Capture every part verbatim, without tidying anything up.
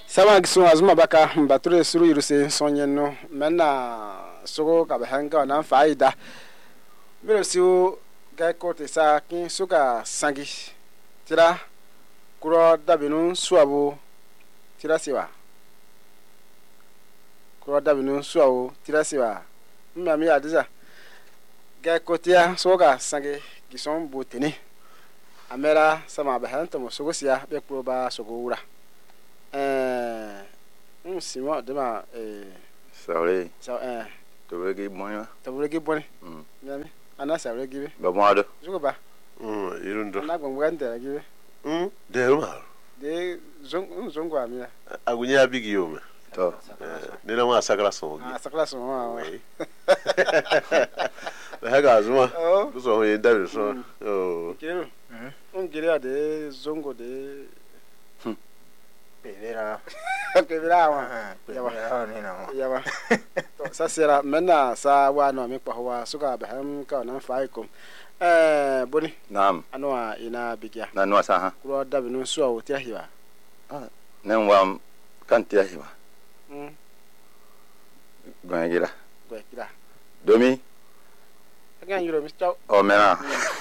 sama gisun azuma baka bature suru yuruse sonyeno menna sogo ka bahanga na faida mero siu ga kote sa kin suka sangi tira kuro dabinu suabu tira siwa kuro dabinu suabu tira siwa mmami adiza ga kotia soga sangi gison botene amera sama bahanta mo sogo sia be kuro ba sogo wura eh um simo de ma eh Sorry. so eh To regi moya. to regi boni Mm. nyami ana sa regi be Ba moado. zugo ba Mm, irundo. na gwangwa ndera gibe Mm, derma. de zong zongo amia Agunya bigi yome. To. Nina ma sakala songi. ah sakla so wa wa Da haga azuma. oh So he dabi so. Oh. kero un gere de zongo de Pedera. kebira wa Pedera ni na. yawa to sa sera menna sa wa no mi kwa wa suka baham ka na faikum eh boni Naam. anwa ina bigya Na no sa ha. kuro dabinu suwa wotia hiwa Nen wa kan tia hiwa. mm Gwangira. gwe kira Domi kan yuro mi taw o mena.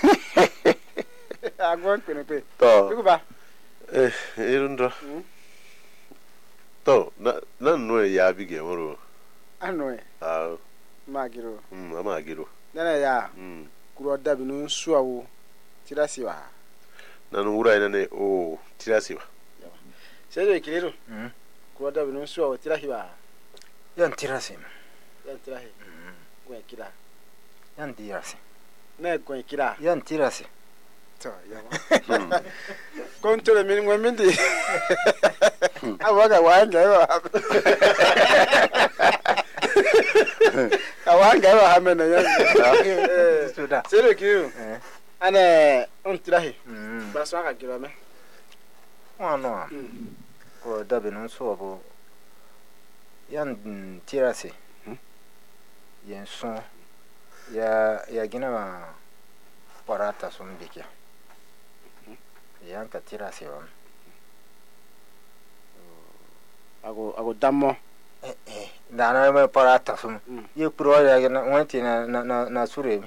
agon pene pe To. dugu ba Eh, irundo. Mm. To, na na no ya bigi moro. anwe Ah, magiro mm, ama giro. nana ya Mm. kuro dabinu suwa wo tira siwa Na no wura ina ne o tirasiba. sejo kilero Mm. kuro dabinu suwa wo tira hiwa Yan tirasi. yan tira hi gwe kira Yan tirasi. na gwe kira Yan tirasi. to yawa kontole min ngwe mindi awaga wanga wa awanga wa hamena ya eh Sudah. sejo kilero Eh. ane on tira hi Mm. ba so aka kiro me Ano. Ko dabe non so bo. Yan tirasi. Yan son. Ya ya gina ma parata son bikia. Yan ka tirasi wa. ago ago dammo Eh eh. Dana ma parata son. Mm. Ye pro ya gina wanti na na na na sure.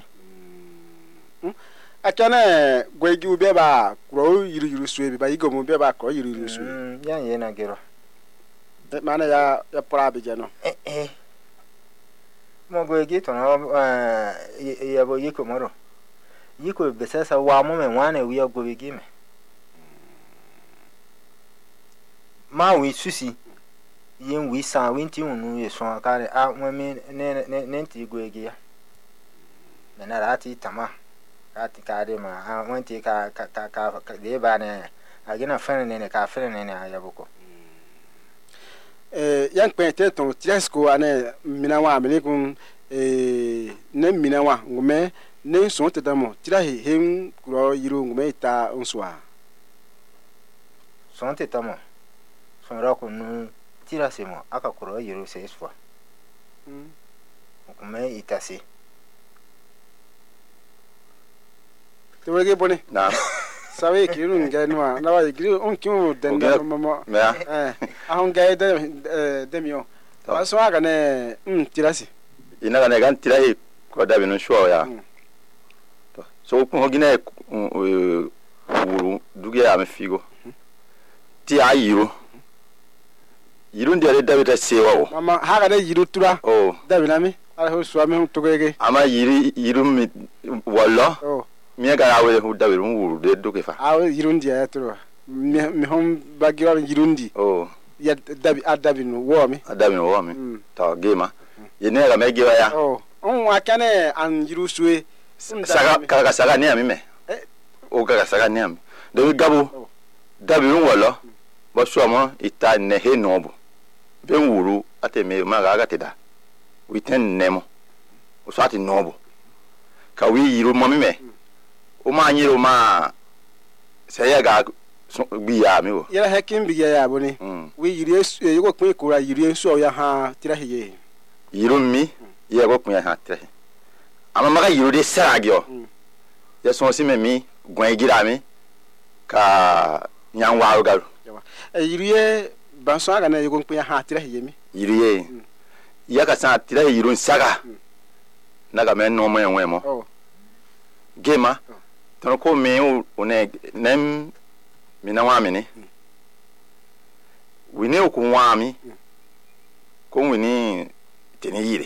akane gwegi ube ba kuro yiri yiri suwe ba yigo mu be ba kuro yiri yiri suwe Mm. Yan ye na gero. mana ya ya pora bije no Eh eh. Mo go gi to no eh ya bo yiko moro. Yiko be sasa wa mo me wane wi go gi me. Ma wi susi. Yin wi sa wi nti unu ye so ka a mo me ne ne ne nti go gi ya. Na na rati tama. Ka ti ka de ma a mo nti ka ka ka ka de ba ne. A gina fene ne ne ka fene ne ne ya boko. eh yan kwete to tresco ane minawa amelikum eh ne minawa ngume ne so te damo tira he hem kuro yiro ngume ita nswa Son te tamo. Son ra ko nu tira se mo aka kuro yiro se esfa. Kuma itasi. to wege boni Naam. sawe kiru ngenwa na wa kiru on kimu denda Oge- mama Mea. eh ahon gae de demio To. ba so aga ne mm tirasi Ina ga ne kan tia hi ko da binu shuwa ya. Mm. To. So ku hogina wuru duge ya me figo. Ti ayiro. Yirun dia da bita sewa o. mama haga de yiru tura Oh. dabinami ala ho swami to gege Ama yiri yirun mi wallo. oh Mi ga ya we hu da biru wuru de duge fa. aw yirundi ya turo mi mi hom bagirar yirundi Oh. ya dabi adabi no wo mi Ada binu wa mi. mm To gema. Yene ga me gewa ya. oh on wa kane an yiru suwe Saga ka saga ni ami me. Eh. O ga saga ni ami. Do gabo. Oh. Da biru wallo. Bo so mo ita ne he no bo. Ben wuru ate me ma ga ga te da. Wi ten nemo. O so ati no bo. Ka wi yiru mo mi me. O ma nyiro ma se ya ga so bi ya mi wo. yara hakin bi ya boni Mm. we yiri esu e yugo pin kura yiri esu ya ha tira hiye Yiru mi ye go kun ya ha tre. Ama ma ga yiru de sara gyo. Mm. Ya so si me mi gwan gira mi ka nyan wa garu. e yiri ban so aga na yugo kpya ha tira yemi yiriye ya ka sa tira yirun saga na ga men no mo enwe mo oh gema ton ko me o ne nem mi na wa mi ni wi ne ko wa mi ko wi ni teni yire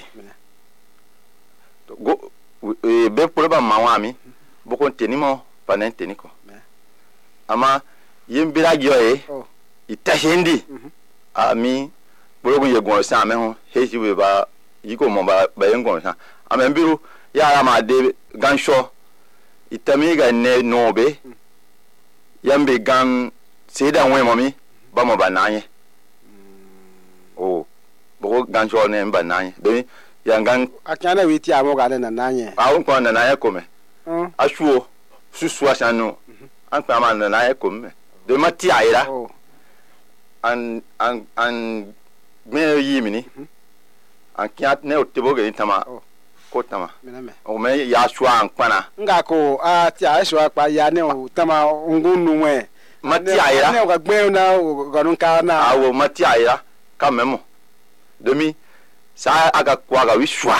go e be pour ba ma wa mi bo ko teni mo pa na teni ko ama yimbira gyo e oh ita hindi ami borogun ye gon sa me ho heji we ba yiko mo ba ba yen gon sa ama mbiru ya ara ma de gansho itami ga ne no be yambe gan seda nwe mo mi ba mo ba nanye oh boko gansho ne mba nanye de yangan akana witi amo ga na nanye a won ko na nanye ko me mm ashuo susu asanu an pa ma na nanye ko me de mati ayira oh an an an me yimini an kiat ne otebo ge tama oh ko tama mename o me ya shwa an pana nga ko a ti a so apa ya ne o tama ngunu we mati ayira ne o ga gbe na o ga nun ka na awo mati ayira ka memo demi sa aga kwa ga wi shwa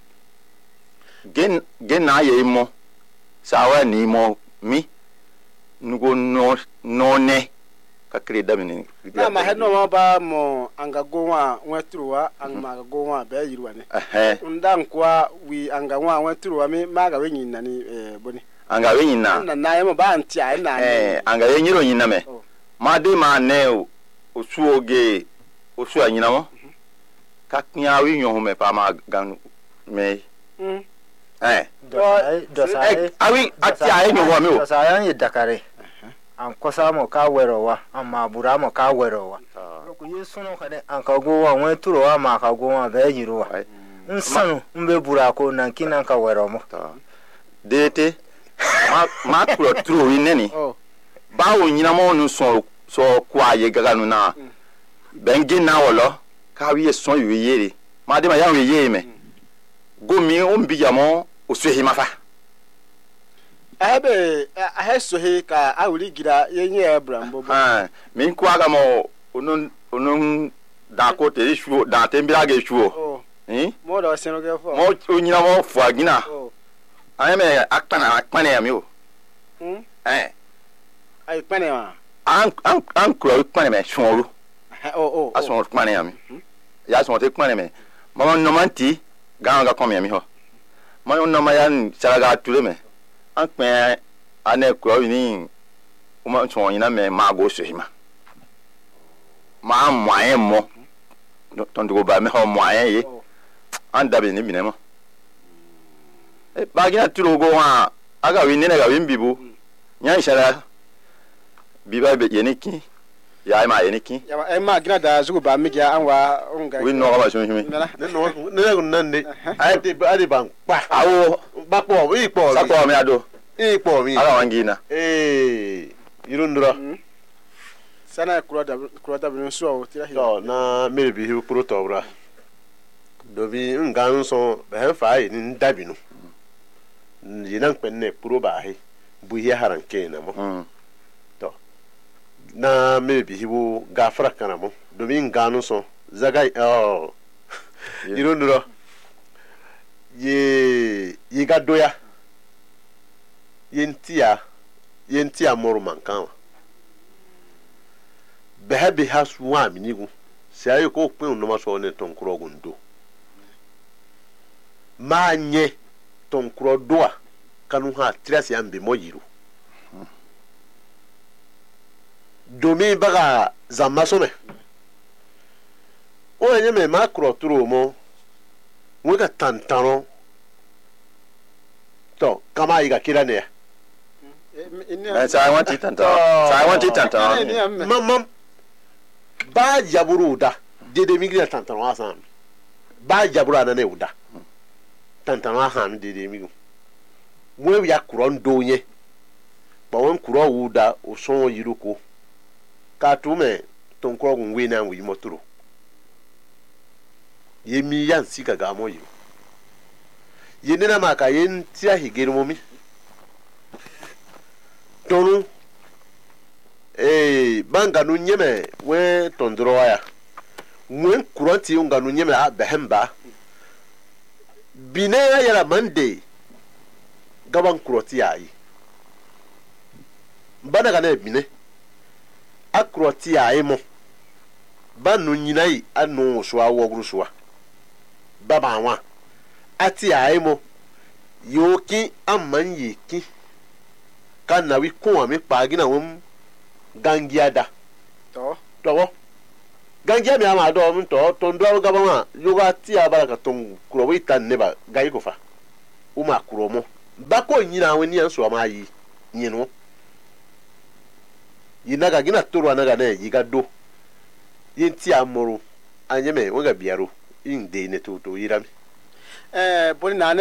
gen gen na ye mo sa wa ni mo mi nugo no no ne ka kire da mini na ma he no ma ba mo anga go wa wetruwa ang ma ga go wa be yiruwa ne eh ndan kwa wi anga wa wetruwa mi ma ga we nyina ni eh boni anga we nyina na na ye mo ba anti ai na eh anga ye nyiro nyina me oh ma de ma ne o osuoge osu anyina mo ka knya wi nyo me pa ma gan me mm eh Dosai, dosai. awi ati ai nyo me o Dosai an yi dakare. An kosa mo ka wero wa, amma bura mo ka wero wa. Ku yi suno kade an ka go wa wen turo wa ma ka go wa be yiru wa. Nsanu mbe bura ko nan kinan ka wero mo. dete ma ma kuro turo wi neni oh bawo nyina mo nu so so kwa ye gaga nu na bengi na wolo ka wi so wi yere ma de ma ya wi yere me gomi o mbi ya mo o so hi mafa abe ahe so he ka awuri gira ye nye Abraham bobo ah mi kwa ga mo onun onun da ko te shu da te mbira ge shu oh eh mo do seno ge fo mo o nyina mo fu agina oh ai me akpana akpana ya mi o hmm eh ai pane wa an an an kuro akpana me shonru oh oh aso akpana ya mi ya so te akpana me mo no manti ga ga kom ya mi ho mo no ma ya saraga ture me an pe ane kuro ni o ma so nyina me ma go so hima ma moyen mo ton do ba me ho moyen ye an da be ni bi ne mo e ba gina turo go ha aga wi ni na ga wi mbibu nya shara bi ba be ye ni ki ya ma ye ni ki ya e ma gina da zugo ba mi ja anwa unga wi no ga ba so himi nana ne no ne ko nan ne ai te ade ban pa awo ba po wi po sa ko mi ado i po mi aga wangina eh irundura sana kuro da kuro da bin so o tira hi to na mere bi hu pro to bra do bi ngan so be he fa yi ni dabinu yinan penne pro ba he bu ye haran ke na mo mm to na mere bi hu gafara kana mo do bi ngan so zaga oh irundura ye ye ga doya yentia yentia moru mankan behabi has wa minigu sai ko pin no maso ne ton kuro gundo ma nye ton kuro doa kanu ha tres yambe moyiru domi baga zamaso me o enye me ma kuro turo mo wega tantano to kama iga kira ne eh sa I want it tanta sa I want it tanta mam mam ba jaburu da dede migri tanta wa sam ba jaburu ana ne uda tanta wa han dede migu mwe ya kuron donye ba won kuro uda o so yiruko ka tume ton kuro gun we na wi motoro yemi yan sika ga mo yi yenena maka yen tia higirmomi tonu eh banga nu nyeme we tondro ya mwen kuranti unga nu nyeme a behemba bine ya yara mande gaban kuroti yayi bana kana bine akuroti yayi mo banu nyinai anu so awogru so baba wa ati yayi mo yoki amman yeki kana wi ko ami pagi na won gangiada to to gangia mi ama do mun to to ndo gaba ma yoga ti abara ton kuro wi tan ne ba gai ko fa uma kuro mo ba ko nyina woni an so ma yi nyino yinaga gina toro anaga na yiga do yenti amoro anyeme woga biaro inde ne to to yirami eh boni na